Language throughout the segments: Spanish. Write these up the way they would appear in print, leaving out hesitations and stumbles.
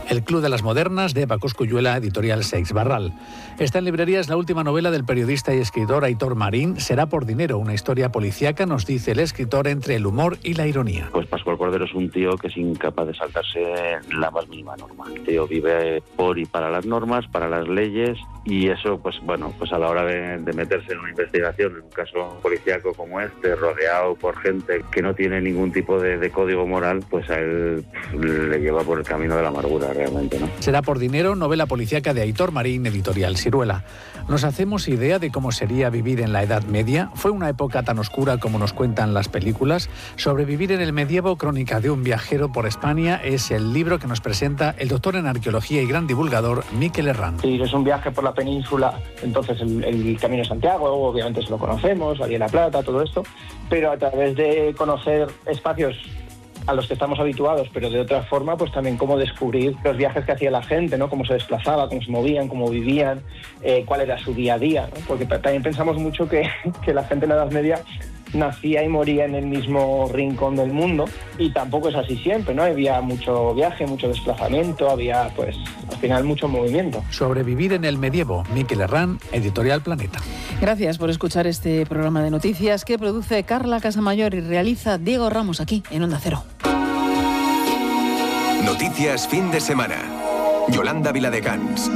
El Club de las Modernas, de Eva Cosculluela, editorial Seix Barral. Está en librerías la última novela del periodista y escritor Aitor Marín, Será por dinero, una historia policíaca, nos dice el escritor, entre el humor y la ironía. Pues Pascual Cordero es un tío que es incapaz de saltarse la más mínima norma. El tío vive por y para las normas, para las leyes, y eso, pues a la hora de meterse en una investigación, en un caso policíaco como este, rodeado por gente que no tiene ningún tipo de código moral, pues a él le lleva por el camino de la amargura realmente, ¿no? Será por dinero, novela policíaca de Aitor Marín, editorial Siruela. ¿Nos hacemos idea de cómo sería vivir en la Edad Media? ¿Fue una época tan oscura como nos cuentan las películas? Sobrevivir en el medievo, crónica de un viajero por España, es el libro que nos presenta el doctor en arqueología y gran divulgador Mikel Herrán. Sí, es un viaje por la península, entonces el Camino de Santiago, obviamente se lo conocemos, Valle de la Plata, todo esto, pero a través de conocer espacios a los que estamos habituados, pero de otra forma, pues también cómo descubrir los viajes que hacía la gente, ¿no? Cómo se desplazaba, cómo se movían, cómo vivían, cuál era su día a día, ¿no? Porque también pensamos mucho que la gente en la Edad Media nacía y moría en el mismo rincón del mundo, y tampoco es así siempre, ¿no? Había mucho viaje, mucho desplazamiento, había, pues, al final mucho movimiento. Sobrevivir en el medievo, Mikel Herrán, editorial Planeta. Gracias por escuchar este programa de noticias que produce Carla Casamayor y realiza Diego Ramos aquí en Onda Cero. Noticias fin de semana. Yolanda Viladecans.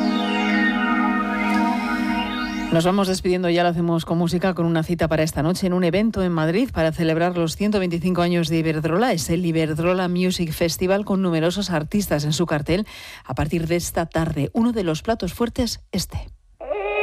Nos vamos despidiendo, ya lo hacemos con música, con una cita para esta noche en un evento en Madrid para celebrar los 125 años de Iberdrola. Es el Iberdrola Music Festival con numerosos artistas en su cartel. A partir de esta tarde, uno de los platos fuertes, este.